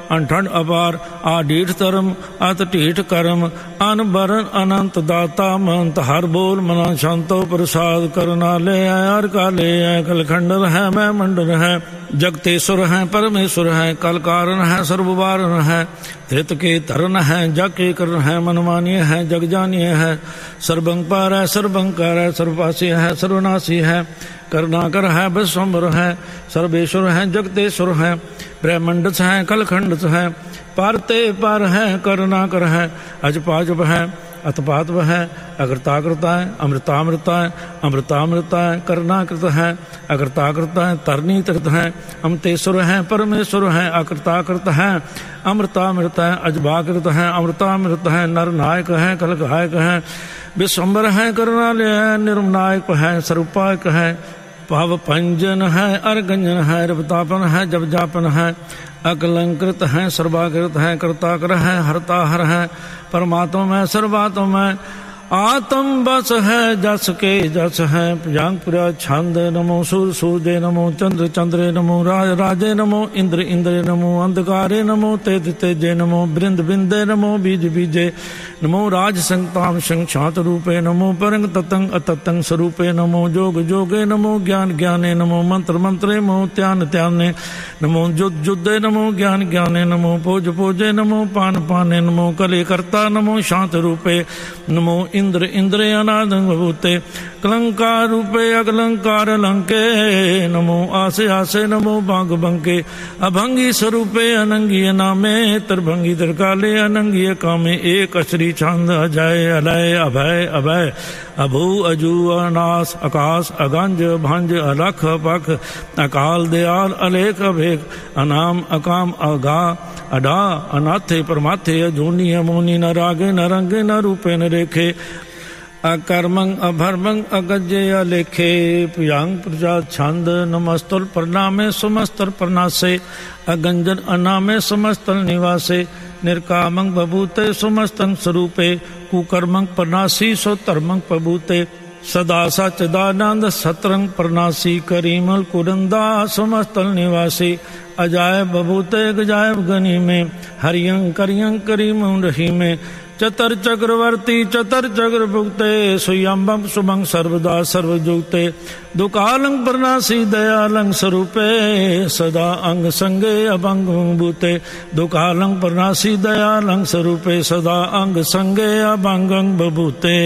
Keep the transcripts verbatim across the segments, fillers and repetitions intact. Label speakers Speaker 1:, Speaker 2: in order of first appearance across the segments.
Speaker 1: अनठंड अपार आडीठ धर्म अत ढीठ कर्म अन बरन अनंत दाता मंत हर बोल मना शांतो प्रसाद करना ले हर का ले कलखंडर है मैं मंडल है जगतेश्वर है परमेश्वर है कल कारण है सर्ववारण है धृत के तरन है जग के करण है मनमानीय है जग जानिय है सर्वंपार है सर्वंकार है सर्वपासी है सर्वनाशी है करुणाकर है विश्वम्भर है सर्वेश्वर है जगतेश्वर है ब्रह्मंडस है कलखंडस है पारते पार है करुणाकर है अजपाजप है अतपातव है अकृताकृता है अमृतामृता है अमृतामृता है करुणाकृत है अकृताकृता है तरनी तृत है अमतेश्वर है परमेश्वर है अकृताकृत है अमृतामृत है अजबाकृत है अमृतामृत है नर नायक है कलगायक है विश्वम्बर है करुणालय है निर्मनायक है स्वरूपायक है भाव पंजन है अर्गंजन है रवतापन है जब जापन है अकलंकृत है सर्वाकृत है कर्ताकर है हरता हर है परमात्मा में सर्वात्मा में आत्म बस है जस के जस है प्रजांग पुरा छंद नमो सूर सूर्य नमो चंद्र चंद्रे नमो राज राजे नमो इंद्र इंद्रे नमो अंधकारे नमो तेज तेजे नमो बृंद बिंदे नमो बीज बीजे नमो राज संताम संक्षात रूपे नमो परंग ततंग अततंग स्वरूपे नमो जोग जोगे नमो ज्ञान ज्ञाने नमो मंत्र मंत्रे नमो त्यान त्याने नमो जुद जुद्दे नमो ज्ञान ज्ञाने नमो पोज पोजे नमो पान पाने नमो कले कर्ता नमो शांत रूपे नमो इंद्र इंद्रे अनादं भूते कलंकार रूपे अकलंकार लंके नमो आसे आसे नमो बांग बंके अभंगी स्वरूपे अनंगी नामे तरभंगी तरकाले अनंगी कामे एक श्री छंद अजय अलय अभय अभय अभू अजू अनास आकाश अगंज भंज अलख पख अकाल दयाल अलेख अभेक अनाम अकाम अगा अडा अनाथे परमाथे अजूनी अमोनी न रागे न रंगे न रूपे न रेखे अकर्मंग अभर्मंग अगज्य अलेखे प्रियांग प्रजा छंद नमस्तुल प्रणामे सुमस्तल प्रणासे अगंजन अनामे समस्तल निवासे निर्कामंग बभूते सुमस्तंग स्वरूपे कुकर्मंग प्रणासी सो धर्मंग प्रभूते सदा सचिदानंद सतरंग प्रणासी करीमल कुरंदा समस्तल निवासी अजायब बभूते गजायब गनी में हरियंग करियंग करीम रही में चतर चक्रवर्ती चतर चक्र भुगते सुयंबम सुमंग सर्वदा सर्वजुगते दुकालंग प्रणासी दयालंग स्वरूपे सदा अंग संगे अभंग भूते दुकालंग प्रणासी दयालंग स्वरूपे सदा अंग संगे अभंग बभूते।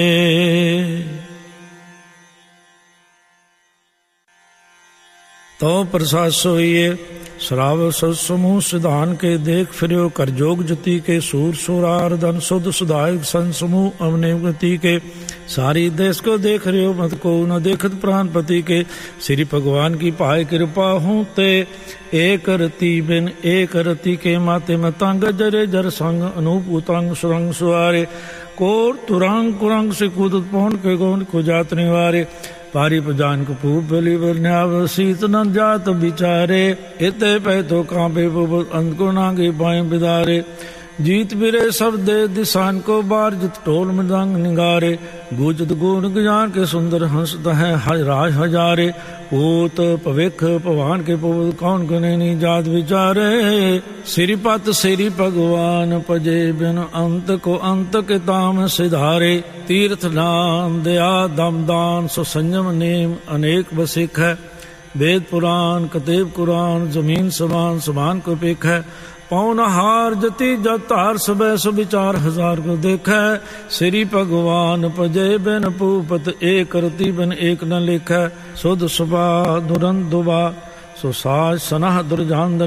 Speaker 1: तो प्रसाद सोइए श्राव समूह सिधान के देख फिरो कर जोग जति के सूर सुरार धन शुद्ध सुधायक सन समूह अवने गति के सारी देश को देख रहे हो मत को न देखत प्राणपति के श्री भगवान की पाए कृपा हूँ ते एक रति बिन एक रति के माते मतंग जरे जर संग अनूप उतंग सुरंग सुआरे कोर तुरंग कुरंग से कूदत पौन के गौन को जात निवारे पारी पजान को पूप बलि बन्याव शीत न जात बिचारे इते पै तो कांपे अंत को नागे बाएं बिदारे जीत बिरे सब दे दिशान को बार जित टोल मृदंग निगारे गुजत गुण गजान के सुंदर हंसत है राज हजारे पूत पविख पवान के पुत कौन गुने नी जात विचारे श्रीपत श्री भगवान पजे बिन अंत को अंत के ताम सिधारे तीर्थ नाम दया दम दान सो संयम नेम अनेक बसिक है वेद पुराण कतेब कुरान जमीन समान समान को पेख है पौन हार जति जत हार सब सुविचार हजार को देखै श्री भगवान पजे बिन पूपत एक रति बिन एक न लिखै सुध सुबा दुरंत दुबा सो साज सनह दुर्जान